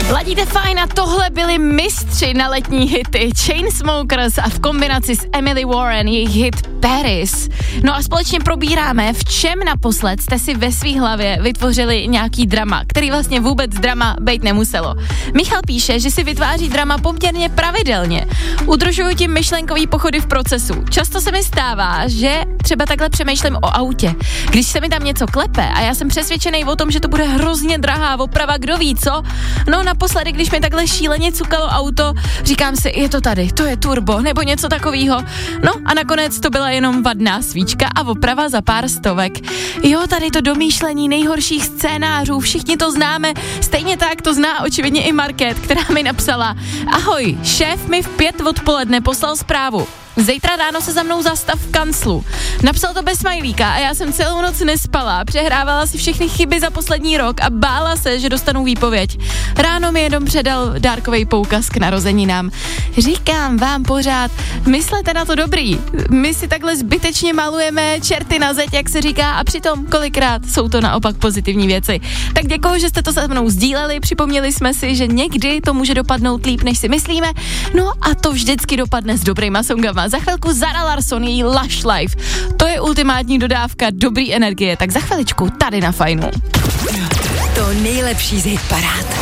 Ladíte fajn a tohle byli mistři na letní hity Chainsmokers a v kombinaci s Emily Warren jejich hit Paris. No a společně probíráme, v čem naposled jste si ve svý hlavě vytvořili nějaký drama, který vlastně vůbec drama bejt nemuselo. Michal píše, že si vytváří drama poměrně pravidelně. Udržuju tím myšlenkový pochody v procesu. Často se mi stává, že třeba takhle přemýšlím o autě. Když se mi tam něco klepe a já jsem přesvědčený o tom, že to bude hrozně drahá oprava, kdo ví co? No naposledy, když mi takhle šíleně cukalo auto, říkám si, je to tady, to je turbo, nebo něco takového. No a nakonec to byla jenom vadná svíčka a oprava za pár stovek. Jo, tady to domýšlení nejhorších scénářů, všichni to známe, stejně tak to zná očividně i Market, která mi napsala: ahoj, šéf mi v 5 odpoledne poslal zprávu. Zítra ráno se za mnou zastav v kanclu. Napsal to bez smajlíka a já jsem celou noc nespala, přehrávala si všechny chyby za poslední rok a bála se, že dostanu výpověď. Ráno mi jenom předal dárkovej poukaz k narozeninám. Říkám vám pořád, myslete na to dobrý. My si takhle zbytečně malujeme čerty na zeď, jak se říká, a přitom kolikrát jsou to naopak pozitivní věci. Tak děkuju, že jste to se mnou sdíleli, připomněli jsme si, že někdy to může dopadnout líp, než si myslíme. No a to vždycky dopadne s dobrýma songama. Za chvilku Zara Larsson, její Lush Life. To je ultimátní dodávka dobrý energie, tak za chviličku tady na Fajnu. To nejlepší z hitparád.